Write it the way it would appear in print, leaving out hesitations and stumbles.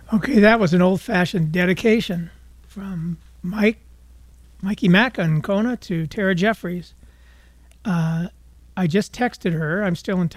Okay, that was an old-fashioned dedication from Mikey Mack in Kona to Tara Jeffries. I just texted her. I'm still in touch